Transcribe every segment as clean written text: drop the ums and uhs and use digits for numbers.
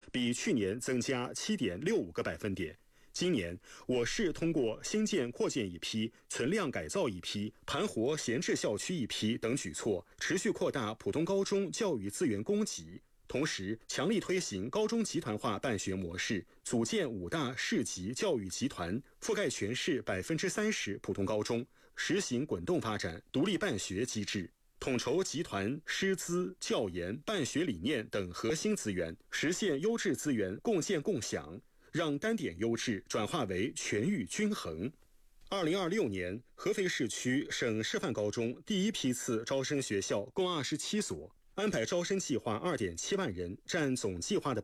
比去年增加7.65个百分点。今年，我市通过新建扩建一批、存量改造一批、盘活闲置校区一批等举措，持续扩大普通高中教育资源供给。同时，强力推行高中集团化办学模式，组建5大市级教育集团，覆盖全市30%普通高中，实行滚动发展、独立办学机制，统筹集团师资、教研、办学理念等核心资源，实现优质资源共建共享，让单点优质转化为全域均衡。2026年，合肥市区省示范高中第一批次招生学校共27所，安排招生计划2.7万人，占总计划的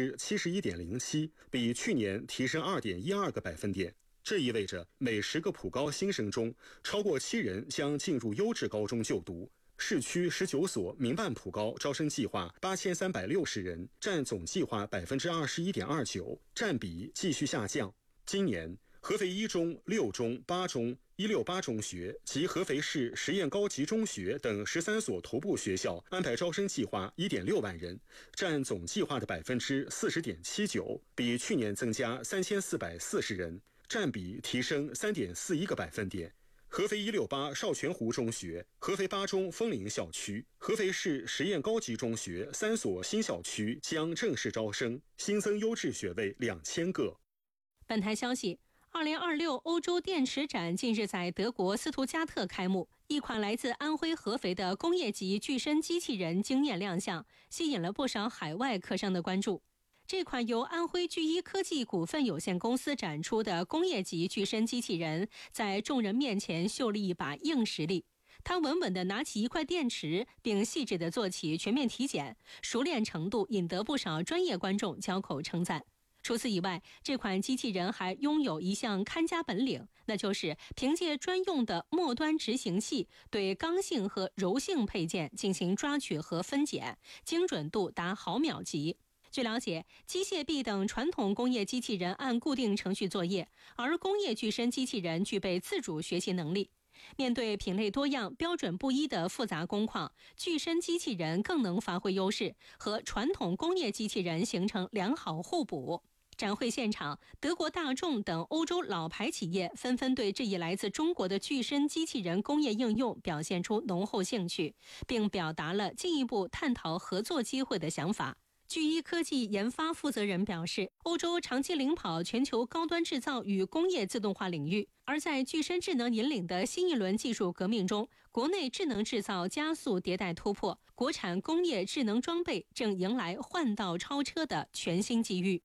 71.07%，比去年提升2.12个百分点。这意味着每10个普高新生中，超过7人将进入优质高中就读。市区19所民办普高招生计划8360人，占总计划21.29%，占比继续下降。今年，合肥1中、6中、8中、168中学及合肥市实验高级中学等13所头部学校安排招生计划1.6万人，占总计划的40.79%，比去年增加3440人，占比提升3.41个百分点。合肥168少泉湖中学、合肥8中枫林校区、合肥市实验高级中学3所新校区将正式招生，新增优质学位2000个。 本台消息，2026欧洲电池展近日在德国斯图加特开幕，一款来自安徽合肥的工业级具身机器人惊艳亮相，吸引了不少海外客商的关注。这款由安徽聚一科技股份有限公司展出的工业级具身机器人，在众人面前秀了一把硬实力。他稳稳地拿起一块电池，并细致地做起全面体检，熟练程度引得不少专业观众交口称赞。除此以外，这款机器人还拥有一项看家本领，那就是凭借专用的末端执行器对刚性和柔性配件进行抓取和分拣，精准度达毫秒级。据了解，机械臂等传统工业机器人按固定程序作业，而工业具身机器人具备自主学习能力。面对品类多样、标准不一的复杂工况，具身机器人更能发挥优势，和传统工业机器人形成良好互补。展会现场，德国大众等欧洲老牌企业纷纷对这一来自中国的具身机器人工业应用表现出浓厚兴趣，并表达了进一步探讨合作机会的想法。聚一科技研发负责人表示，欧洲长期领跑全球高端制造与工业自动化领域，而在具身智能引领的新一轮技术革命中，国内智能制造加速迭代突破，国产工业智能装备正迎来换道超车的全新机遇。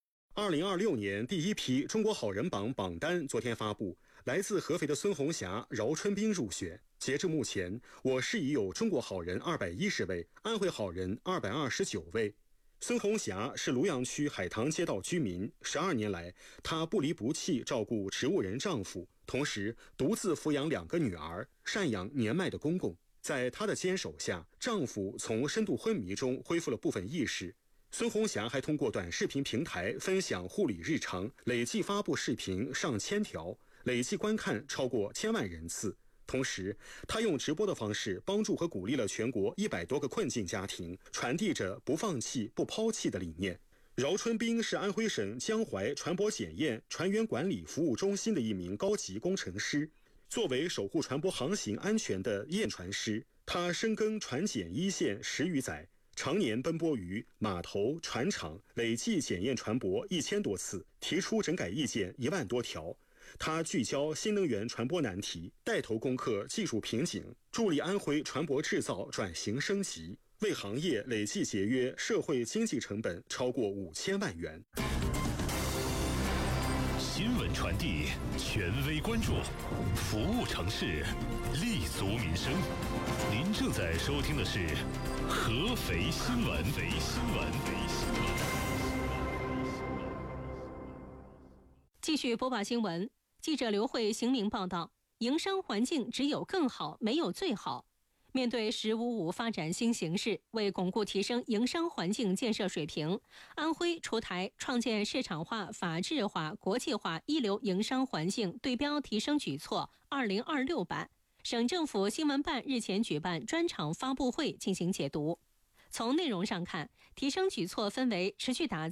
2026年第一批中国好人榜榜单昨天发布，来自合肥的孙红霞、饶春冰入选。截至目前，我市已有中国好人210位，安徽好人229位。孙红霞是庐阳区海棠街道居民，12年来，她不离不弃照顾植物人丈夫，同时独自抚养2个女儿，赡养年迈的公公。在她的坚守下，丈夫从深度昏迷中恢复了部分意识。孙红霞还通过短视频平台分享护理日常，累计发布视频上千条，累计观看超过1000万人次。同时，他用直播的方式帮助和鼓励了全国100多个困境家庭，传递着不放弃、不抛弃的理念。饶春冰是安徽省江淮船舶检验船员管理服务中心的一名高级工程师。作为守护船舶航行安全的验船师，他深耕船检一线10余载，常年奔波于码头、船厂，累计检验船舶1000多次，提出整改意见1万多条。他聚焦新能源船舶难题，带头攻克技术瓶颈，助力安徽船舶制造转型升级，为行业累计节约社会经济成本超过5000万元。 新闻传递，权威关注，服务城市，立足民生。您正在收听的是合肥新闻。 继续播报新闻。记者刘慧邢明报道，营商环境只有更好，没有最好。面对“15+5”发展新形势，为巩固提升营商环境建设水平，安徽出台创建市场化、法治化、国际化一流营商环境对标提升举措2026版。省政府新闻办日前举办专场发布会进行解读。从内容上看，提升举措分为持续打